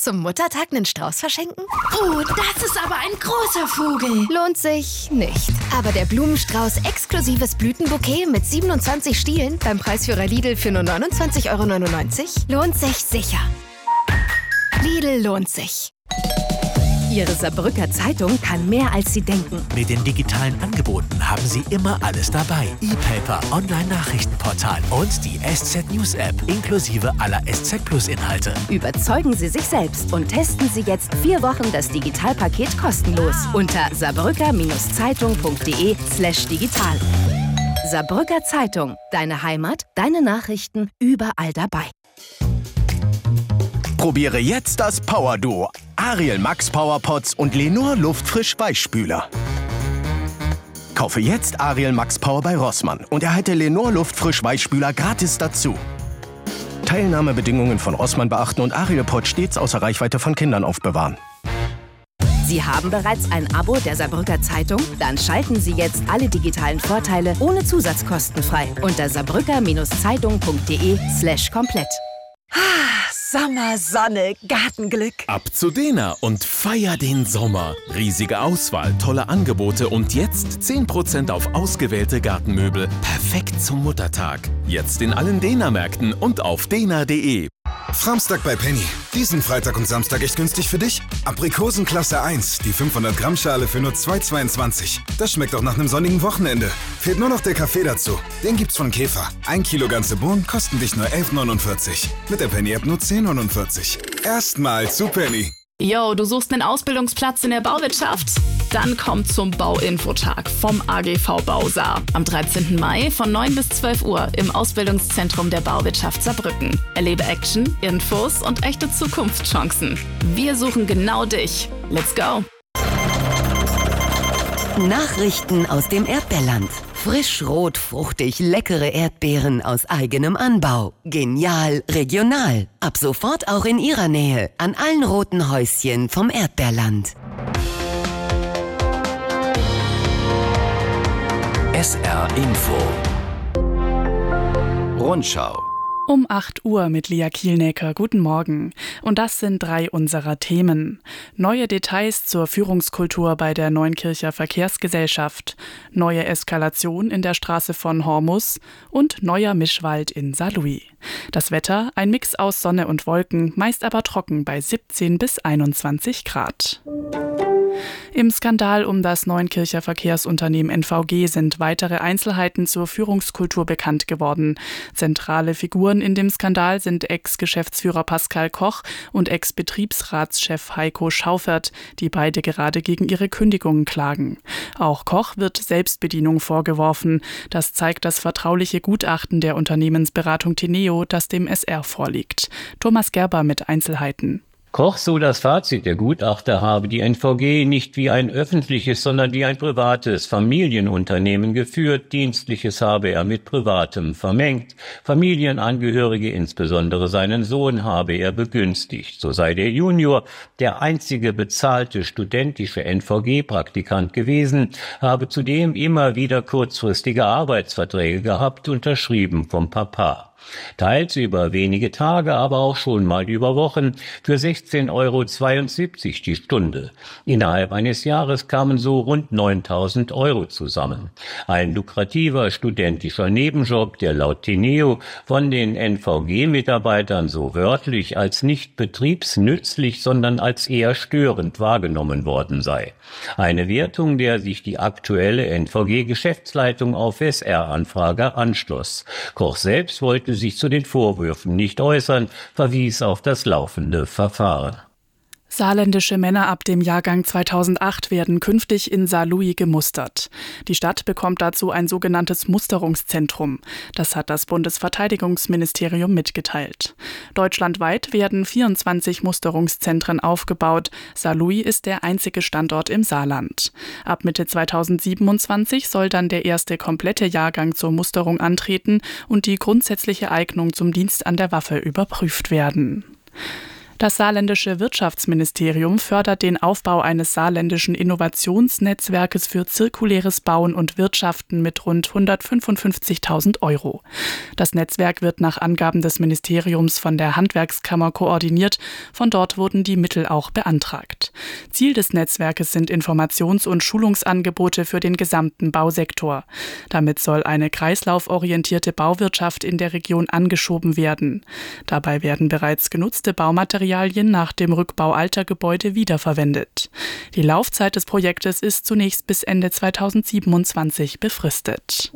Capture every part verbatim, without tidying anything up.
Zum Muttertag einen Strauß verschenken? Oh, das ist aber ein großer Vogel. Lohnt sich nicht. Aber der Blumenstrauß exklusives Blütenbouquet mit siebenundzwanzig Stielen beim Preisführer Lidl für nur neunundzwanzig Euro neunundneunzig lohnt sich sicher. Lidl lohnt sich. Ihre Saarbrücker Zeitung kann mehr, als Sie denken. Mit den digitalen Angeboten haben Sie immer alles dabei. E-Paper, Online-Nachrichtenportal und die S Z News App inklusive aller S Z Plus Inhalte. Überzeugen Sie sich selbst und testen Sie jetzt vier Wochen das Digitalpaket kostenlos unter saarbrücker-zeitung.de slash digital. Saarbrücker Zeitung. Deine Heimat, deine Nachrichten, überall dabei. Probiere jetzt das Power-Duo. Ariel Max Powerpots und Lenor Luftfrisch Weichspüler. Kaufe jetzt Ariel Max Power bei Rossmann und erhalte Lenor Luftfrisch Weichspüler gratis dazu. Teilnahmebedingungen von Rossmann beachten und Ariel Pot stets außer Reichweite von Kindern aufbewahren. Sie haben bereits ein Abo der Saarbrücker Zeitung? Dann schalten Sie jetzt alle digitalen Vorteile ohne Zusatzkosten frei unter saarbrücker-zeitung.de slash komplett. Sommer, Sonne, Gartenglück. Ab zu Dena und feier den Sommer. Riesige Auswahl, tolle Angebote und jetzt zehn Prozent auf ausgewählte Gartenmöbel. Perfekt zum Muttertag. Jetzt in allen Dena-Märkten und auf dena punkt de. Framstag bei Penny. Diesen Freitag und Samstag echt günstig für dich. Aprikosen Klasse eins, die fünfhundert Gramm Schale für nur zwei Euro zweiundzwanzig. Das schmeckt auch nach einem sonnigen Wochenende. Fehlt nur noch der Kaffee dazu. Den gibt's von Käfer. Ein Kilo ganze Bohnen kosten dich nur elf Euro neunundvierzig. Mit der Penny-App nur zehn Euro neunundvierzig. Erstmal zu Penny. Yo, du suchst einen Ausbildungsplatz in der Bauwirtschaft? Dann komm zum Bauinfotag vom A G V Bausaar. Am dreizehnten Mai von neun bis zwölf Uhr im Ausbildungszentrum der Bauwirtschaft Saarbrücken. Erlebe Action, Infos und echte Zukunftschancen. Wir suchen genau dich. Let's go! Nachrichten aus dem Erdbeerland. Frisch, rot, fruchtig, leckere Erdbeeren aus eigenem Anbau. Genial, regional. Ab sofort auch in Ihrer Nähe. An allen roten Häuschen vom Erdbeerland. S R Info. Rundschau. Um acht Uhr mit Lia Kielnecker. Guten Morgen. Und das sind drei unserer Themen. Neue Details zur Führungskultur bei der Neunkircher Verkehrsgesellschaft, neue Eskalation in der Straße von Hormus und neuer Mischwald in Saarlouis. Das Wetter, ein Mix aus Sonne und Wolken, meist aber trocken bei siebzehn bis einundzwanzig Grad. Im Skandal um das Neunkircher Verkehrsunternehmen N V G sind weitere Einzelheiten zur Führungskultur bekannt geworden. Zentrale Figuren in dem Skandal sind Ex-Geschäftsführer Pascal Koch und Ex-Betriebsratschef Heiko Schaufert, die beide gerade gegen ihre Kündigungen klagen. Auch Koch wird Selbstbedienung vorgeworfen. Das zeigt das vertrauliche Gutachten der Unternehmensberatung Teneo, das dem S R vorliegt. Thomas Gerber mit Einzelheiten. Koch, so das Fazit der Gutachter, habe die N V G nicht wie ein öffentliches, sondern wie ein privates Familienunternehmen geführt. Dienstliches habe er mit Privatem vermengt. Familienangehörige, insbesondere seinen Sohn, habe er begünstigt. So sei der Junior der einzige bezahlte studentische N V G-Praktikant gewesen, habe zudem immer wieder kurzfristige Arbeitsverträge gehabt, unterschrieben vom Papa. Teils über wenige Tage, aber auch schon mal über Wochen für sechzehn Euro zweiundsiebzig die Stunde. Innerhalb eines Jahres kamen so rund neuntausend Euro zusammen. Ein lukrativer studentischer Nebenjob, der laut Teneo von den N V G-Mitarbeitern so wörtlich als nicht betriebsnützlich, sondern als eher störend wahrgenommen worden sei. Eine Wertung, der sich die aktuelle N V G-Geschäftsleitung auf S R-Anfrage anschloss. Koch selbst wollte sich zu den Vorwürfen nicht äußern, verwies auf das laufende Verfahren. Saarländische Männer ab dem Jahrgang zweitausendacht werden künftig in Saarlouis gemustert. Die Stadt bekommt dazu ein sogenanntes Musterungszentrum. Das hat das Bundesverteidigungsministerium mitgeteilt. Deutschlandweit werden vierundzwanzig Musterungszentren aufgebaut. Saarlouis ist der einzige Standort im Saarland. Ab Mitte zweitausendsiebenundzwanzig soll dann der erste komplette Jahrgang zur Musterung antreten und die grundsätzliche Eignung zum Dienst an der Waffe überprüft werden. Das saarländische Wirtschaftsministerium fördert den Aufbau eines saarländischen Innovationsnetzwerkes für zirkuläres Bauen und Wirtschaften mit rund hundertfünfundfünfzigtausend Euro. Das Netzwerk wird nach Angaben des Ministeriums von der Handwerkskammer koordiniert. Von dort wurden die Mittel auch beantragt. Ziel des Netzwerkes sind Informations- und Schulungsangebote für den gesamten Bausektor. Damit soll eine kreislauforientierte Bauwirtschaft in der Region angeschoben werden. Dabei werden bereits genutzte Baumaterialien nach dem Rückbau alter Gebäude wiederverwendet. Die Laufzeit des Projektes ist zunächst bis Ende zweitausendsiebenundzwanzig befristet.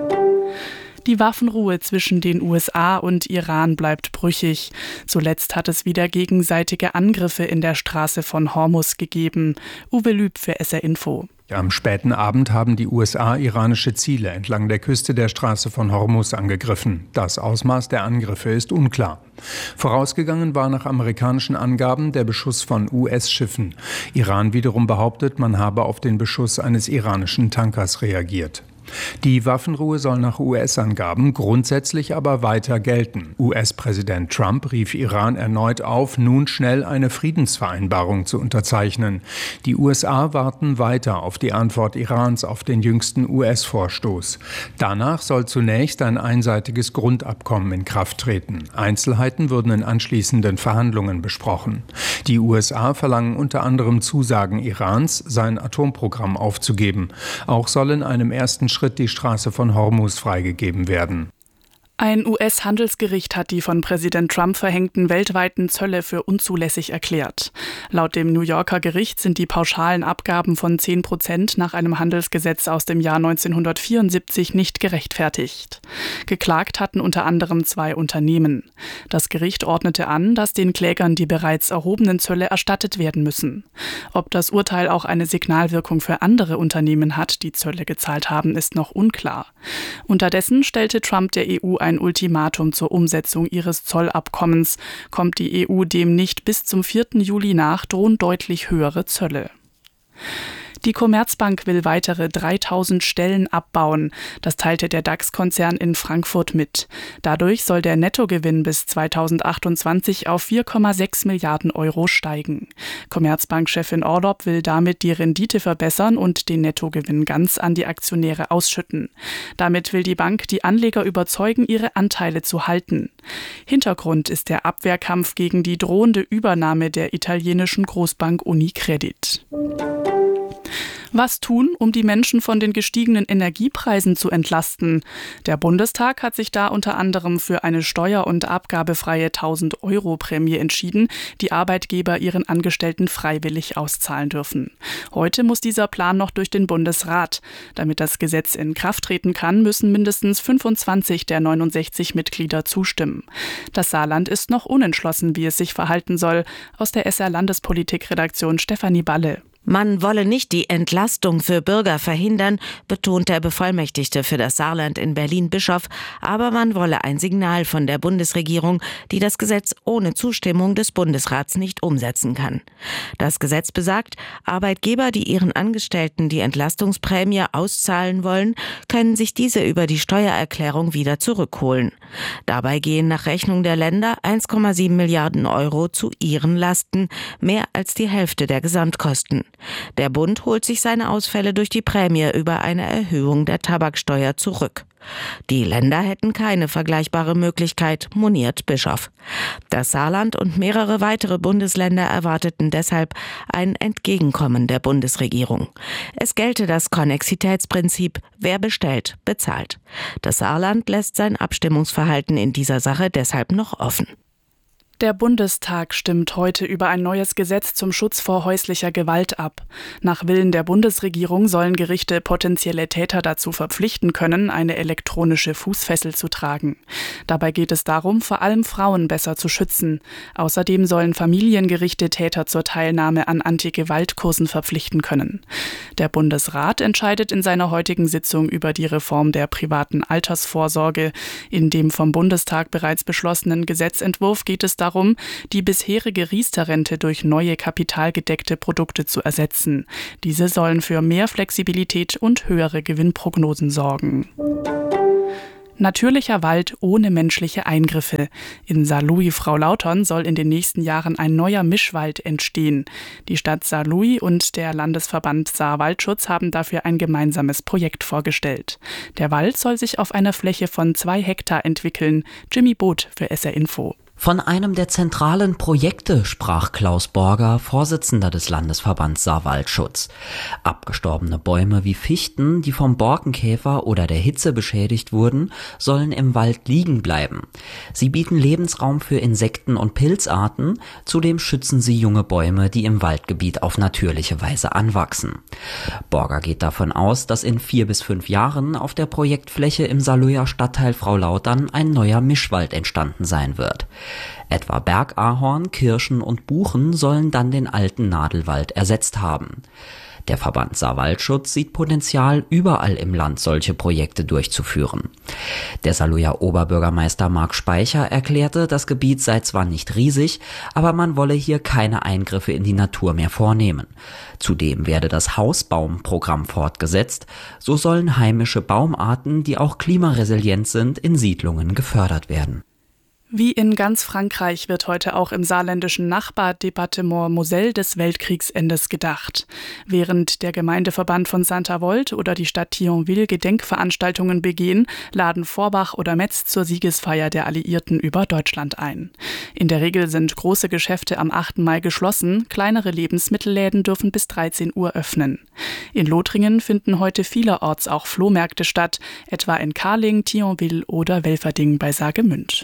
Die Waffenruhe zwischen den U S A und Iran bleibt brüchig. Zuletzt hat es wieder gegenseitige Angriffe in der Straße von Hormuz gegeben. Uwe Lüb für S R Info. Am späten Abend haben die U S A iranische Ziele entlang der Küste der Straße von Hormuz angegriffen. Das Ausmaß der Angriffe ist unklar. Vorausgegangen war nach amerikanischen Angaben der Beschuss von U S-Schiffen. Iran wiederum behauptet, man habe auf den Beschuss eines iranischen Tankers reagiert. Die Waffenruhe soll nach U S-Angaben grundsätzlich aber weiter gelten. U S-Präsident Trump rief Iran erneut auf, nun schnell eine Friedensvereinbarung zu unterzeichnen. Die U S A warten weiter auf die Antwort Irans auf den jüngsten U S-Vorstoß. Danach soll zunächst ein einseitiges Grundabkommen in Kraft treten. Einzelheiten würden in anschließenden Verhandlungen besprochen. Die U S A verlangen unter anderem Zusagen Irans, sein Atomprogramm aufzugeben. Auch soll in einem ersten Schritt die Straße von Hormuz freigegeben werden. Ein U S-Handelsgericht hat die von Präsident Trump verhängten weltweiten Zölle für unzulässig erklärt. Laut dem New Yorker Gericht sind die pauschalen Abgaben von zehn Prozent nach einem Handelsgesetz aus dem Jahr neunzehnhundertvierundsiebzig nicht gerechtfertigt. Geklagt hatten unter anderem zwei Unternehmen. Das Gericht ordnete an, dass den Klägern die bereits erhobenen Zölle erstattet werden müssen. Ob das Urteil auch eine Signalwirkung für andere Unternehmen hat, die Zölle gezahlt haben, ist noch unklar. Unterdessen stellte Trump der E U ein ein Ultimatum zur Umsetzung ihres Zollabkommens. Kommt die E U dem nicht bis zum vierten Juli nach, drohen deutlich höhere Zölle. Die Commerzbank will weitere dreitausend Stellen abbauen. Das teilte der DAX-Konzern in Frankfurt mit. Dadurch soll der Nettogewinn bis zweitausendachtundzwanzig auf vier Komma sechs Milliarden Euro steigen. Commerzbank-Chefin Orlopp will damit die Rendite verbessern und den Nettogewinn ganz an die Aktionäre ausschütten. Damit will die Bank die Anleger überzeugen, ihre Anteile zu halten. Hintergrund ist der Abwehrkampf gegen die drohende Übernahme der italienischen Großbank Unicredit. Was tun, um die Menschen von den gestiegenen Energiepreisen zu entlasten? Der Bundestag hat sich da unter anderem für eine steuer- und abgabefreie tausend-Euro-Prämie entschieden, die Arbeitgeber ihren Angestellten freiwillig auszahlen dürfen. Heute muss dieser Plan noch durch den Bundesrat. Damit das Gesetz in Kraft treten kann, müssen mindestens fünfundzwanzig der neunundsechzig Mitglieder zustimmen. Das Saarland ist noch unentschlossen, wie es sich verhalten soll. Aus der S R-Landespolitik-Redaktion Stefanie Balle. Man wolle nicht die Entlastung für Bürger verhindern, betont der Bevollmächtigte für das Saarland in Berlin Bischof, aber man wolle ein Signal von der Bundesregierung, die das Gesetz ohne Zustimmung des Bundesrats nicht umsetzen kann. Das Gesetz besagt, Arbeitgeber, die ihren Angestellten die Entlastungsprämie auszahlen wollen, können sich diese über die Steuererklärung wieder zurückholen. Dabei gehen nach Rechnung der Länder eins Komma sieben Milliarden Euro zu ihren Lasten, mehr als die Hälfte der Gesamtkosten. Der Bund holt sich seine Ausfälle durch die Prämie über eine Erhöhung der Tabaksteuer zurück. Die Länder hätten keine vergleichbare Möglichkeit, moniert Bischof. Das Saarland und mehrere weitere Bundesländer erwarteten deshalb ein Entgegenkommen der Bundesregierung. Es gelte das Konnexitätsprinzip, wer bestellt, bezahlt. Das Saarland lässt sein Abstimmungsverhalten in dieser Sache deshalb noch offen. Der Bundestag stimmt heute über ein neues Gesetz zum Schutz vor häuslicher Gewalt ab. Nach Willen der Bundesregierung sollen Gerichte potenzielle Täter dazu verpflichten können, eine elektronische Fußfessel zu tragen. Dabei geht es darum, vor allem Frauen besser zu schützen. Außerdem sollen Familiengerichte Täter zur Teilnahme an Anti-Gewalt-Kursen verpflichten können. Der Bundesrat entscheidet in seiner heutigen Sitzung über die Reform der privaten Altersvorsorge. In dem vom Bundestag bereits beschlossenen Gesetzentwurf geht es darum, die bisherige Riester-Rente durch neue kapitalgedeckte Produkte zu ersetzen. Diese sollen für mehr Flexibilität und höhere Gewinnprognosen sorgen. Natürlicher Wald ohne menschliche Eingriffe. In Saarlouis-Frau-Lautern soll in den nächsten Jahren ein neuer Mischwald entstehen. Die Stadt Saarlouis und der Landesverband Saar-Waldschutz haben dafür ein gemeinsames Projekt vorgestellt. Der Wald soll sich auf einer Fläche von zwei Hektar entwickeln. Jimmy Boot für S R Info. Von einem der zentralen Projekte sprach Klaus Borger, Vorsitzender des Landesverbands Saar-Waldschutz. Abgestorbene Bäume wie Fichten, die vom Borkenkäfer oder der Hitze beschädigt wurden, sollen im Wald liegen bleiben. Sie bieten Lebensraum für Insekten und Pilzarten, zudem schützen sie junge Bäume, die im Waldgebiet auf natürliche Weise anwachsen. Borger geht davon aus, dass in vier bis fünf Jahren auf der Projektfläche im Saarlouier Stadtteil Frau-Lautern ein neuer Mischwald entstanden sein wird. Etwa Bergahorn, Kirschen und Buchen sollen dann den alten Nadelwald ersetzt haben. Der Verband Saar-Waldschutz sieht Potenzial, überall im Land solche Projekte durchzuführen. Der Saarlouier Oberbürgermeister Marc Speicher erklärte, das Gebiet sei zwar nicht riesig, aber man wolle hier keine Eingriffe in die Natur mehr vornehmen. Zudem werde das Hausbaumprogramm fortgesetzt. So sollen heimische Baumarten, die auch klimaresilient sind, in Siedlungen gefördert werden. Wie in ganz Frankreich wird heute auch im saarländischen Nachbardepartement Moselle des Weltkriegsendes gedacht. Während der Gemeindeverband von Saint-Avold oder die Stadt Thionville Gedenkveranstaltungen begehen, laden Forbach oder Metz zur Siegesfeier der Alliierten über Deutschland ein. In der Regel sind große Geschäfte am achten Mai geschlossen, kleinere Lebensmittelläden dürfen bis dreizehn Uhr öffnen. In Lothringen finden heute vielerorts auch Flohmärkte statt, etwa in Karling, Thionville oder Welferding bei Saargemünd.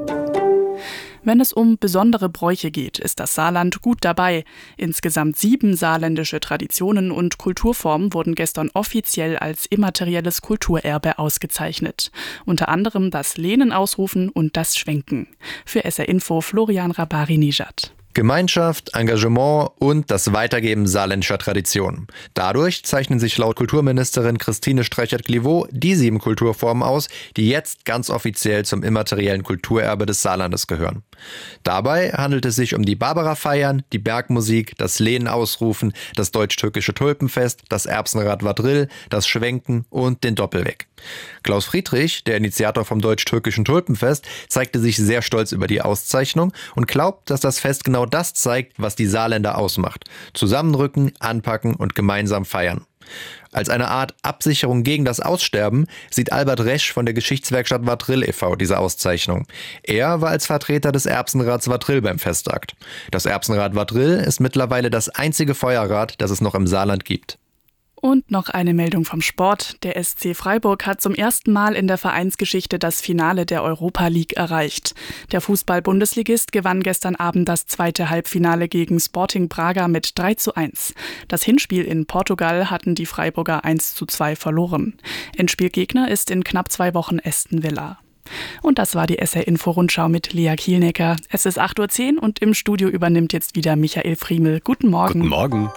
Wenn es um besondere Bräuche geht, ist das Saarland gut dabei. Insgesamt sieben saarländische Traditionen und Kulturformen wurden gestern offiziell als immaterielles Kulturerbe ausgezeichnet. Unter anderem das Lehnenausrufen und das Schwenken. Für S R Info Florian Rabari-Nijat. Gemeinschaft, Engagement und das Weitergeben saarländischer Traditionen. Dadurch zeichnen sich laut Kulturministerin Christine Streichert-Gliveau die sieben Kulturformen aus, die jetzt ganz offiziell zum immateriellen Kulturerbe des Saarlandes gehören. Dabei handelt es sich um die Barbara-Feiern, die Bergmusik, das Lehnenausrufen, das deutsch-türkische Tulpenfest, das Erbsenrad-Vadrill, das Schwenken und den Doppelweg. Klaus Friedrich, der Initiator vom deutsch-türkischen Tulpenfest, zeigte sich sehr stolz über die Auszeichnung und glaubt, dass das Fest genau das zeigt, was die Saarländer ausmacht. Zusammenrücken, anpacken und gemeinsam feiern. Als eine Art Absicherung gegen das Aussterben sieht Albert Resch von der Geschichtswerkstatt Vadrill e V diese Auszeichnung. Er war als Vertreter des Erbsenrads Vadrill beim Festakt. Das Erbsenrad Vadrill ist mittlerweile das einzige Feuerrad, das es noch im Saarland gibt. Und noch eine Meldung vom Sport. Der S C Freiburg hat zum ersten Mal in der Vereinsgeschichte das Finale der Europa League erreicht. Der Fußball-Bundesligist gewann gestern Abend das zweite Halbfinale gegen Sporting Braga mit drei zu eins. Das Hinspiel in Portugal hatten die Freiburger eins zu zwei verloren. Endspielgegner ist in knapp zwei Wochen Aston Villa. Und das war die S R-Info-Rundschau mit Lea Kielnecker. Es ist acht Uhr zehn und im Studio übernimmt jetzt wieder Michael Friemel. Guten Morgen. Guten Morgen.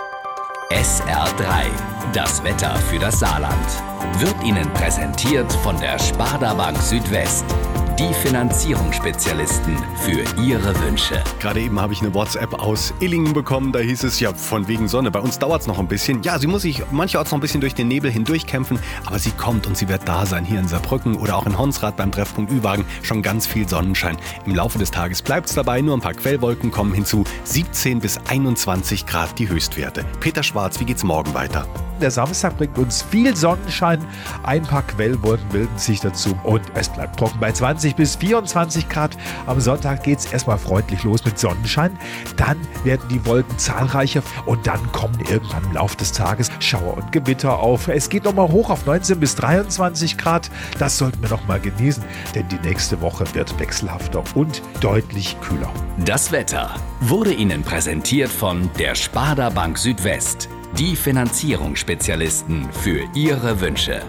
S R drei, das Wetter für das Saarland, wird Ihnen präsentiert von der Sparda Bank Südwest. Die Finanzierungsspezialisten für Ihre Wünsche. Gerade eben habe ich eine WhatsApp aus Illingen bekommen. Da hieß es ja von wegen Sonne. Bei uns dauert es noch ein bisschen. Ja, sie muss sich mancherorts noch ein bisschen durch den Nebel hindurchkämpfen. Aber sie kommt und sie wird da sein. Hier in Saarbrücken oder auch in Honsrad beim Treffpunkt Ü-Wagen. Schon ganz viel Sonnenschein. Im Laufe des Tages bleibt es dabei. Nur ein paar Quellwolken kommen hinzu. siebzehn bis einundzwanzig Grad die Höchstwerte. Peter Schwarz, wie geht's morgen weiter? Der Samstag bringt uns viel Sonnenschein. Ein paar Quellwolken bilden sich dazu. Und es bleibt trocken bei zwanzig bis vierundzwanzig Grad. Am Sonntag geht es erstmal freundlich los mit Sonnenschein. Dann werden die Wolken zahlreicher und dann kommen irgendwann im Laufe des Tages Schauer und Gewitter auf. Es geht nochmal hoch auf neunzehn bis dreiundzwanzig Grad. Das sollten wir nochmal genießen, denn die nächste Woche wird wechselhafter und deutlich kühler. Das Wetter wurde Ihnen präsentiert von der Sparda Bank Südwest. Die Finanzierungsspezialisten für Ihre Wünsche.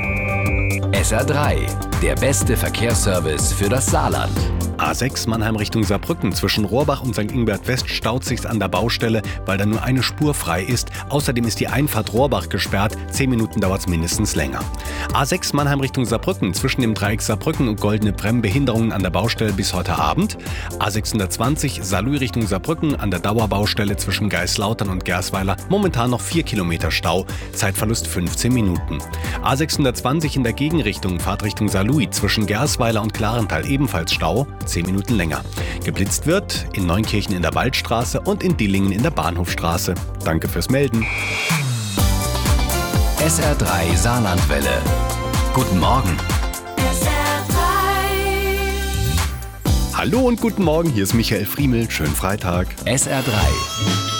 S R drei, der beste Verkehrsservice für das Saarland. A sechs Mannheim Richtung Saarbrücken. Zwischen Rohrbach und Sankt Ingbert West staut sich's an der Baustelle, weil da nur eine Spur frei ist. Außerdem ist die Einfahrt Rohrbach gesperrt. Zehn Minuten dauert's mindestens länger. A sechs Mannheim Richtung Saarbrücken. Zwischen dem Dreieck Saarbrücken und Goldene Bremm Behinderungen an der Baustelle bis heute Abend. A sechshundertzwanzig Saarlouis Richtung Saarbrücken an der Dauerbaustelle zwischen Geislautern und Gersweiler. Momentan noch vier Kilometer Stau. Zeitverlust fünfzehn Minuten. A sechshundertzwanzig in der Gegenrichtung Richtung Fahrtrichtung Saarlouis zwischen Gersweiler und Klarental ebenfalls Stau, zehn Minuten länger. Geblitzt wird in Neunkirchen in der Waldstraße und in Dillingen in der Bahnhofstraße. Danke fürs Melden. S R drei Saarlandwelle. Guten Morgen. Hallo und guten Morgen, hier ist Michael Friemel. Schönen Freitag. S R drei.